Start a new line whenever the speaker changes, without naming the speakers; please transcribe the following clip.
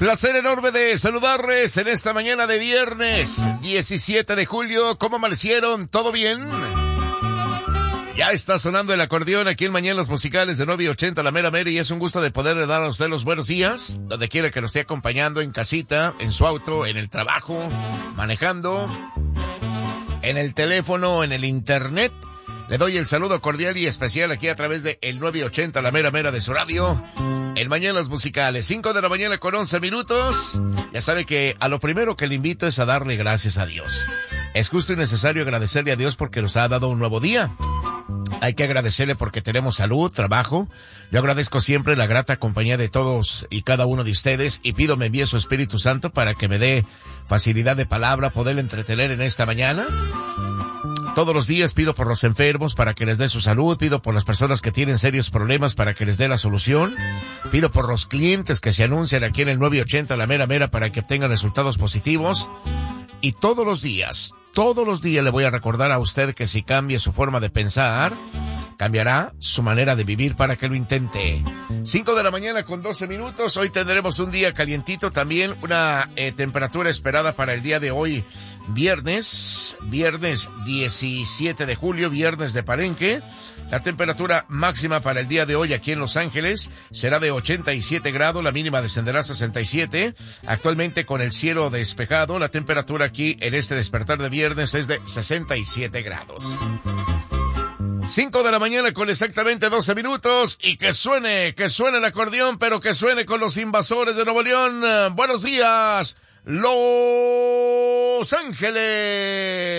Placer enorme de saludarles en esta mañana de viernes 17 de julio. ¿Cómo amanecieron? ¿Todo bien? Ya está sonando el acordeón aquí en Mañanas Musicales de 9:80 La Mera Mera, y es un gusto de poderle dar a usted los buenos días, donde quiera que nos esté acompañando, en casita, en su auto, en el trabajo, manejando, en el teléfono, en el internet. Le doy el saludo cordial y especial aquí a través de el 9:80 La Mera Mera de su radio, en Mañanas Musicales, 5 de la mañana con 11 minutos. Ya sabe que a lo primero que le invito es a darle gracias a Dios. Es justo y necesario agradecerle a Dios porque nos ha dado un nuevo día. Hay que agradecerle porque tenemos salud, trabajo. Yo agradezco siempre la grata compañía de todos y cada uno de ustedes, y pido me envíe su Espíritu Santo para que me dé facilidad de palabra, poder entretener en esta mañana. Todos los días pido por los enfermos para que les dé su salud, pido por las personas que tienen serios problemas para que les dé la solución, pido por los clientes que se anuncian aquí en el 9:80 La Mera Mera para que obtengan resultados positivos. Y todos los días le voy a recordar a usted que si cambia su forma de pensar, cambiará su manera de vivir para que lo intente. 5 de la mañana con 12 minutos. Hoy tendremos un día calientito, también una temperatura esperada para el día de hoy, viernes 17 de julio, viernes de Palenque. La temperatura máxima para el día de hoy aquí en Los Ángeles será de 87 grados, la mínima descenderá a 67. Actualmente con el cielo despejado, la temperatura aquí en este despertar de viernes es de 67 grados. 5 de la mañana con exactamente 12 minutos, y que suene el acordeón, pero que suene con los Invasores de Nuevo León. Buenos días, Los Ángeles.